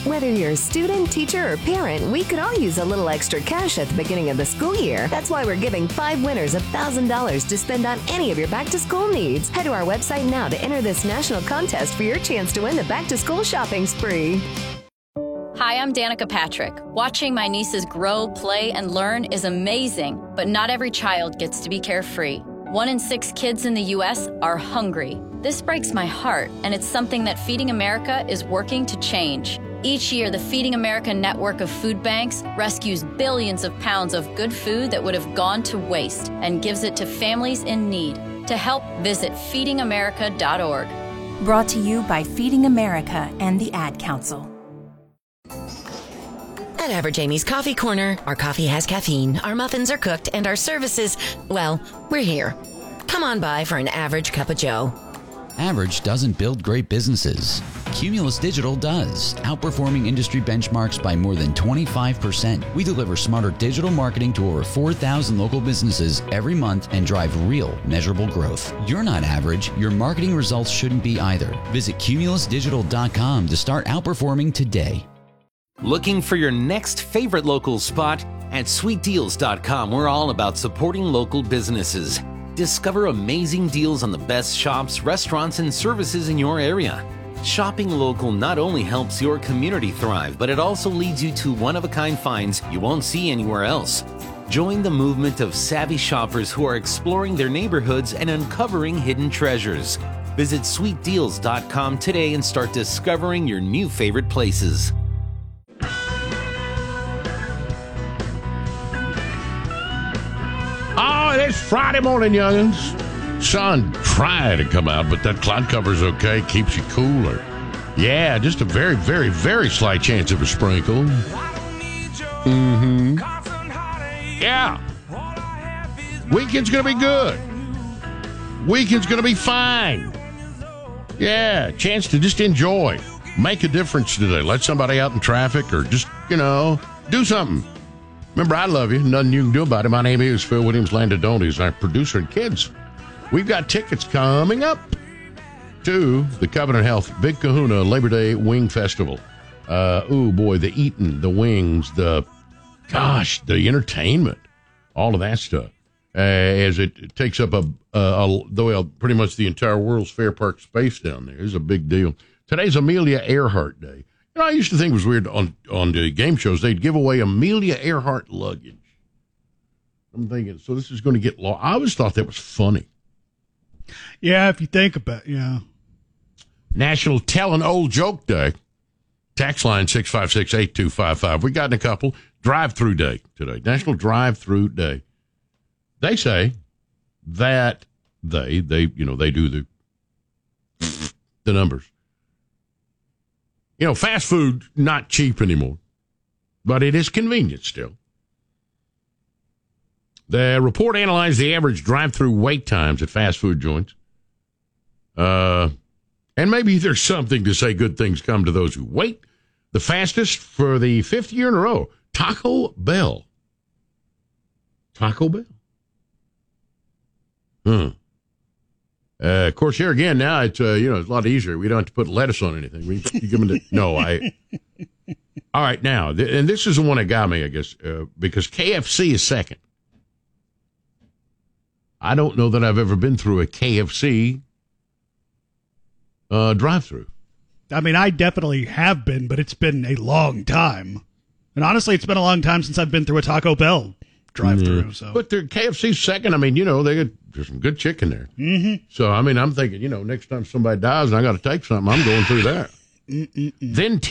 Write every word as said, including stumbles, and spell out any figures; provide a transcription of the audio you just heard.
Whether you're a student, teacher, or parent, we could all use a little extra cash at the beginning of the school year. That's why we're giving five winners one thousand dollars to spend on any of your back-to-school needs. Head to our website now to enter this national contest for your chance to win the back-to-school shopping spree. Hi, I'm Danica Patrick. Watching my nieces grow, play, and learn is amazing, but not every child gets to be carefree. One in six kids in the U S are hungry. This breaks my heart, and it's something that Feeding America is working to change. Each year, the Feeding America network of food banks rescues billions of pounds of good food that would have gone to waste and gives it to families in need. To help, visit feeding america dot org. Brought to you by Feeding America and the Ad Council. At Average Amy's Coffee Corner, our coffee has caffeine, our muffins are cooked, and our services, well, we're here. Come on by for an average cup of joe. Average doesn't build great businesses. Cumulus Digital does, outperforming industry benchmarks by more than twenty-five percent. We deliver smarter digital marketing to over four thousand local businesses every month and drive real, measurable growth. You're not average. Your marketing results shouldn't be either. Visit cumulus digital dot com to start outperforming today. Looking for your next favorite local spot? At sweet deals dot com, we're all about supporting local businesses. Discover amazing deals on the best shops, restaurants, and services in your area. Shopping local not only helps your community thrive, but it also leads you to one-of-a-kind finds you won't see anywhere else. Join the movement of savvy shoppers who are exploring their neighborhoods and uncovering hidden treasures. Visit sweet deals dot com today and start discovering your new favorite places. Oh, it is Friday morning, youngins. Sun tried to come out, but that cloud cover's okay. Keeps you cooler. Yeah, just a very, very, very slight chance of a sprinkle. Mm-hmm. Yeah. Weekend's going to be good. Weekend's going to be fine. Yeah, chance to just enjoy. Make a difference today. Let somebody out in traffic or just, you know, do something. Remember, I love you. Nothing you can do about it. My name is Phil Williams Landadoni. He's our producer and kids. We've got tickets coming up to the Covenant Health Big Kahuna Labor Day Wing Festival. Uh, ooh, boy, the eating, the wings, the, gosh, the entertainment, all of that stuff. Uh, as it, it takes up a, a, a, well, pretty much the entire World's Fair Park space down there. It's a big deal. Today's Amelia Earhart Day. You know, I used to think it was weird on, on the game shows, they'd give away Amelia Earhart luggage. I'm thinking, so this is going to get lost. I always thought that was funny. Yeah, if you think about it, yeah. National Tell an Old Joke Day. Tax line six five six, eight two five five. We got in a couple. Drive-through day today. National Drive-Through Day. They say that they, they, you know, they do the, the numbers. You know, fast food, not cheap anymore, but it is convenient still. The report analyzed the average drive-through wait times at fast food joints. Uh, and maybe there's something to say good things come to those who wait. The fastest for the fifth year in a row, Taco Bell. Taco Bell. Hmm. Uh, of course, here again, now it's, uh, you know, it's a lot easier. We don't have to put lettuce on anything. We you give them the, no, I. All right, now, th- and this is the one that got me, I guess, uh, because K F C is second. I don't know that I've ever been through a K F C uh, drive-through. I mean, I definitely have been, but it's been a long time. And honestly, it's been a long time since I've been through a Taco Bell drive-through. Yeah. So, but the K F C's second. I mean, you know, they got there's some good chicken there. Mm-hmm. So, I mean, I'm thinking, you know, next time somebody dies and I got to take something, I'm going through that. Then